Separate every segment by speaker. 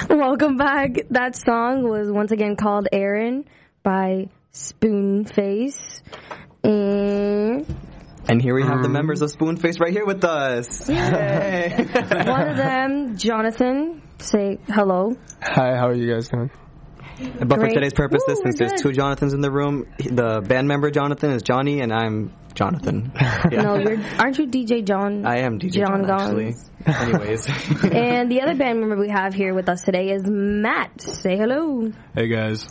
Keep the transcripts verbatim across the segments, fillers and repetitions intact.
Speaker 1: Welcome back. That song was once again called Aaron by Spoonface. And,
Speaker 2: and here we have
Speaker 3: um,
Speaker 2: the members of Spoonface right here with us. Yay!
Speaker 1: One of them, Jonathan, say hello.
Speaker 3: Hi, how are you guys doing?
Speaker 2: But
Speaker 1: Great.
Speaker 2: for today's purposes,
Speaker 1: Ooh,
Speaker 2: since there's
Speaker 1: good.
Speaker 2: two Jonathans in the room, the band member Jonathan is Johnny, and I'm Jonathan. Yeah.
Speaker 1: No, you're, aren't you D J John?
Speaker 2: I am D J John,
Speaker 1: John
Speaker 2: actually.
Speaker 1: Gons.
Speaker 2: Anyways.
Speaker 1: And the other band member we have here with us today is Matt. Say hello.
Speaker 4: Hey, guys.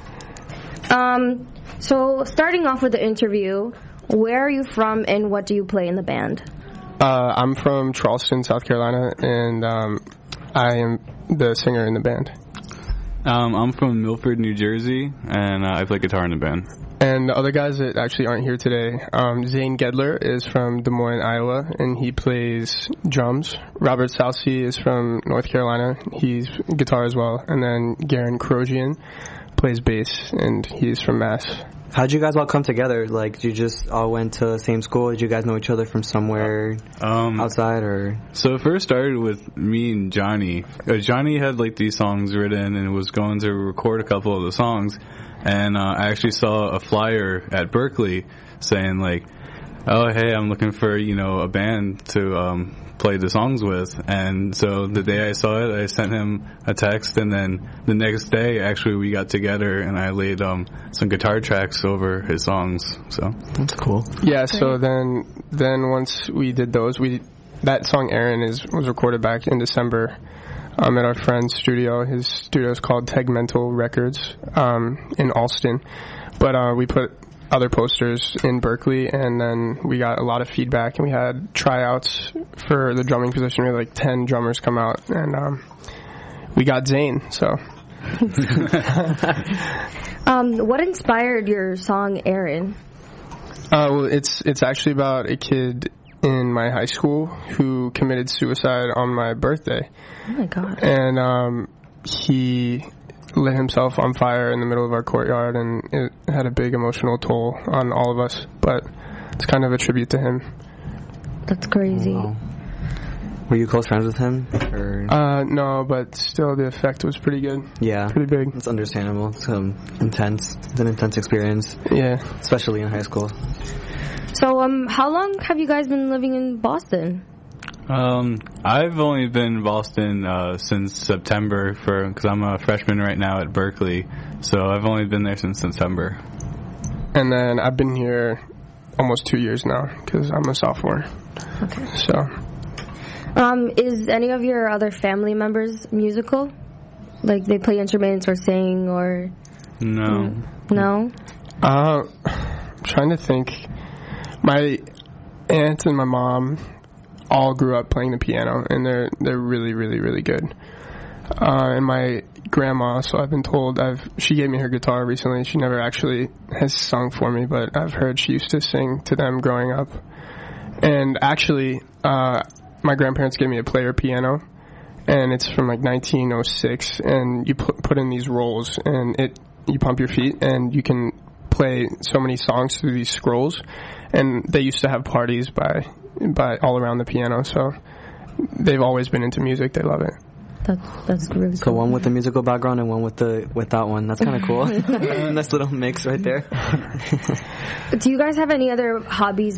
Speaker 1: Um, so starting off with the interview, where are you from and what do you play in the band?
Speaker 3: Uh, I'm from Charleston, South Carolina, and um, I am the singer in the band.
Speaker 4: Um, I'm from Milford, New Jersey, and uh, I play guitar in the band.
Speaker 3: And the other guys that actually aren't here today, um, Zane Gedler is from Des Moines, Iowa, and he plays drums. Robert Salsi is from North Carolina. He's guitar as well. And then Garen Krojian plays bass, and he's from Mass.
Speaker 2: How'd you guys all come together? Like, you just all went to the same school? Did you guys know each other from somewhere
Speaker 4: um,
Speaker 2: outside, or?
Speaker 4: So it first started with me and Johnny. Uh, Johnny had, like, these songs written and was going to record a couple of the songs. And uh, I actually saw a flyer at Berkeley saying, like, oh, hey, I'm looking for, you know, a band to um, play the songs with. And so the day I saw it, I sent him a text, and then the next day, actually, we got together, and I laid um, some guitar tracks over his songs. So
Speaker 2: That's cool.
Speaker 3: Yeah, so then then once we did those, we that song Aaron is was recorded back in December um, at our friend's studio. His studio is called Tegmental Records um, in Alston. But uh, we put other posters in Berkeley, and then we got a lot of feedback, and we had tryouts for the drumming position. We had like ten drummers come out, and um, we got Zane, so.
Speaker 1: Um, what inspired your song Aaron?
Speaker 3: Uh, well, it's it's actually about a kid in my high school who committed suicide on my birthday.
Speaker 1: Oh my god.
Speaker 3: And um, he lit himself on fire in the middle of our courtyard, and it had a big emotional toll on all of us. But it's kind of a tribute to him.
Speaker 1: That's crazy.
Speaker 2: Wow. Were you close friends with him? Or?
Speaker 3: Uh, no, but still the effect was pretty good.
Speaker 2: Yeah.
Speaker 3: Pretty big.
Speaker 2: It's understandable. It's um, intense. It's an intense experience.
Speaker 3: Yeah.
Speaker 2: Especially in high school.
Speaker 1: So, um, how long have you guys been living in Boston?
Speaker 4: Um, I've only been in Boston uh, since September for because I'm a freshman right now at Berkeley, so I've only been there since September.
Speaker 3: And then I've been here almost two years now because I'm a sophomore.
Speaker 1: Okay.
Speaker 3: So.
Speaker 1: Um, is any of your other family members musical? Like they play instruments or sing or?
Speaker 4: No.
Speaker 1: No?
Speaker 3: Uh, I'm trying to think. My aunt and my mom all grew up playing the piano, and they're they're really, really, really good. Uh, and my grandma, so I've been told, I've she gave me her guitar recently. She never actually has sung for me, but I've heard she used to sing to them growing up. And actually, uh, my grandparents gave me a player piano, and it's from like nineteen oh six, and you put put in these rolls, and it you pump your feet, and you can play so many songs through these scrolls. And they used to have parties by by all around the piano, so they've always been into music. They love it.
Speaker 1: That, that's really
Speaker 2: So
Speaker 1: cool.
Speaker 2: one with the musical background and one with the without one. That's kind of cool. Nice little mix right there.
Speaker 1: Do you guys have any other hobbies